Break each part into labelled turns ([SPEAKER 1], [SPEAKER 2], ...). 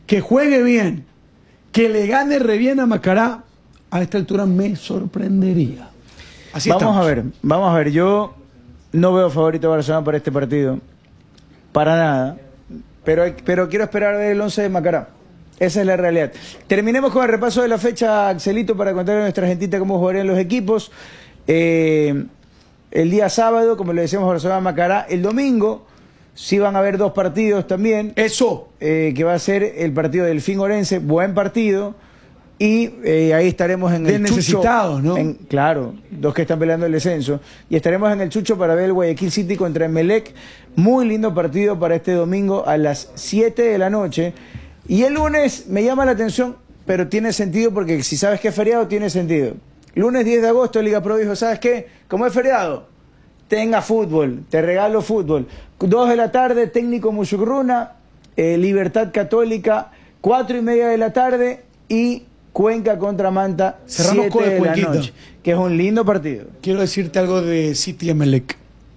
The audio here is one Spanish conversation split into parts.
[SPEAKER 1] que juegue bien, que le gane re bien a Macará, a esta altura me sorprendería. Así
[SPEAKER 2] vamos a ver, yo no veo favorito a Barcelona para este partido, para nada, pero quiero esperar a ver el 11 de Macará. Esa es la realidad. Terminemos con el repaso de la fecha, Axelito, para contarle a nuestra gentita cómo jugarían los equipos. El día sábado, como le decíamos, Barcelona-Macará. El domingo sí van a haber 2 partidos también.
[SPEAKER 1] Eso.
[SPEAKER 2] Que va a ser el partido del Orense, buen partido. Y ahí estaremos en el
[SPEAKER 1] necesitados,
[SPEAKER 2] Chucho,
[SPEAKER 1] ¿no?
[SPEAKER 2] Claro, 2 que están peleando el descenso. Y estaremos en el Chucho para ver el Guayaquil City contra Emelec. Muy lindo partido para este domingo a las 7 de la noche. Y el lunes me llama la atención, pero tiene sentido porque si sabes que es feriado, tiene sentido. Lunes 10 de agosto, Liga Pro dijo, ¿sabes qué? Como es feriado, tenga fútbol, te regalo fútbol. 2 de la tarde, Técnico Musugruna, Libertad Católica, 4:30 de la tarde y Cuenca contra Manta,
[SPEAKER 1] cerramos
[SPEAKER 2] 7 de la noche, que es un lindo partido.
[SPEAKER 1] Quiero decirte algo de City Emelec.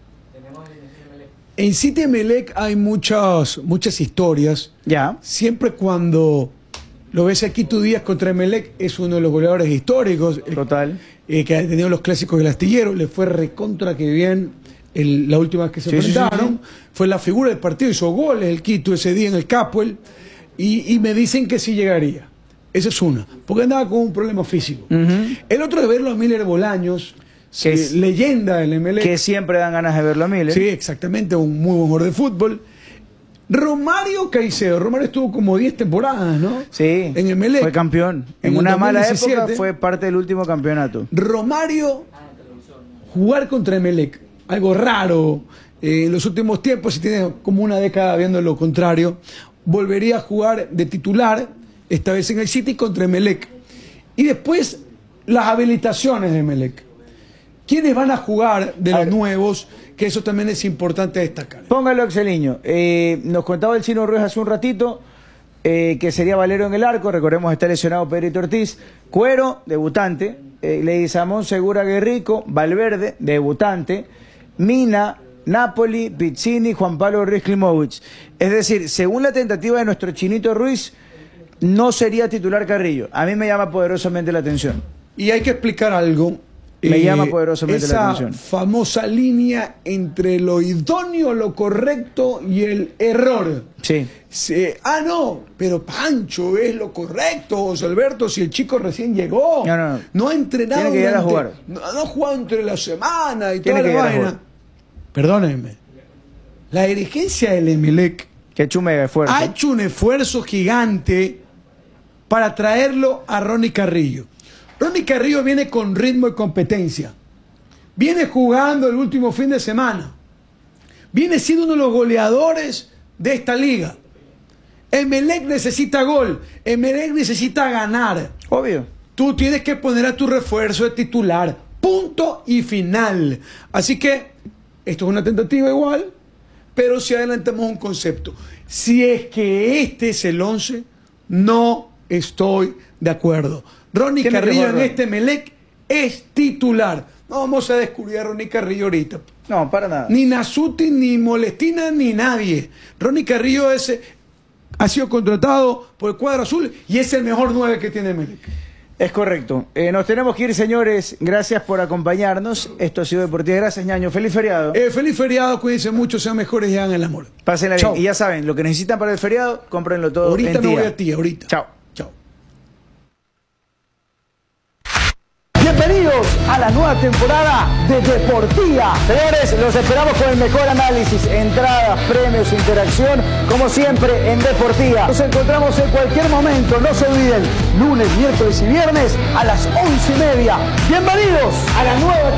[SPEAKER 1] En City Emelec hay muchas historias.
[SPEAKER 2] Ya.
[SPEAKER 1] Siempre cuando lo ves aquí Quito Díaz contra Emelec, es uno de los goleadores históricos.
[SPEAKER 2] Total.
[SPEAKER 1] Que ha tenido los clásicos del astillero. Le fue recontra que bien la última vez que se enfrentaron. Sí. Fue la figura del partido, hizo goles el Quito ese día en el Capuel. Y me dicen que sí llegaría. Esa es una. Porque andaba con un problema físico. El otro es verlo a Miller Bolaños. Que es leyenda del Emelec.
[SPEAKER 2] Que siempre dan ganas de verlo a Miller.
[SPEAKER 1] Sí, exactamente, un muy buen jugador de fútbol. Romario Caicedo. Romario estuvo como 10 temporadas, ¿no?
[SPEAKER 2] Sí,
[SPEAKER 1] en Emelec.
[SPEAKER 2] Fue campeón. En una mala época fue parte del último campeonato.
[SPEAKER 1] Romario, jugar contra Emelec, algo raro. En los últimos tiempos, si tiene como una década viendo lo contrario, volvería a jugar de titular, esta vez en el City contra Emelec. Y después, las habilitaciones de Emelec. ¿Quiénes van a jugar de los nuevos? Que eso también es importante destacar.
[SPEAKER 2] Póngalo, Axeliño. Nos contaba el Chino Ruiz hace un ratito que sería Valero en el arco. Recordemos, está lesionado Pedrito Ortiz. Cuero, debutante. Leguizamón, Segura, Guerrico. Valverde, debutante. Mina, Napoli, Pizzini, Juan Pablo Ruiz Klimovic. Es decir, según la tentativa de nuestro Chinito Ruiz, no sería titular Carrillo. A mí me llama poderosamente la atención.
[SPEAKER 1] Y hay que explicar algo.
[SPEAKER 2] Me llama poderosamente la atención.
[SPEAKER 1] Esa famosa línea entre lo idóneo, lo correcto y el error.
[SPEAKER 2] Sí.
[SPEAKER 1] No, pero Pancho es lo correcto, José Alberto, si el chico recién llegó. No ha entrenado.
[SPEAKER 2] Tiene que ir a jugar.
[SPEAKER 1] No ha jugado entre la semana y toda la vaina. Perdónenme. La dirigencia del Emelec
[SPEAKER 2] ha
[SPEAKER 1] hecho un esfuerzo gigante para traerlo a Ronnie Carrillo. Ronnie Carrillo viene con ritmo y competencia. Viene jugando el último fin de semana. Viene siendo uno de los goleadores de esta liga. Emelec necesita gol. Emelec necesita ganar.
[SPEAKER 2] Obvio.
[SPEAKER 1] Tú tienes que poner a tu refuerzo de titular. Punto y final. Así que esto es una tentativa igual, pero si adelantamos un concepto. Si es que este es el 11, no estoy de acuerdo. Ronnie Carrillo en este Emelec es titular. No vamos a descubrir a Ronnie Carrillo ahorita.
[SPEAKER 2] No, para nada.
[SPEAKER 1] Ni Nasuti, ni Molestina, ni nadie. Ronnie Carrillo ha sido contratado por el cuadro azul y es el mejor 9 que tiene Emelec.
[SPEAKER 2] Es correcto. Nos tenemos que ir, señores. Gracias por acompañarnos. Esto ha sido Deportiva. Gracias, ñaño. Feliz feriado.
[SPEAKER 1] Feliz feriado. Cuídense mucho, sean mejores y hagan el amor.
[SPEAKER 2] Pásenla bien. Y ya saben, lo que necesitan para el feriado, cómprenlo todo.
[SPEAKER 1] Ahorita me voy a ti, ahorita.
[SPEAKER 2] Chao.
[SPEAKER 3] Bienvenidos a la nueva temporada de Deportiva.
[SPEAKER 2] Señores, los esperamos con el mejor análisis, entradas, premios, interacción, como siempre en Deportiva.
[SPEAKER 3] Nos encontramos en cualquier momento, no se olviden, lunes, miércoles y viernes a las 11:30. Bienvenidos a la nueva temporada.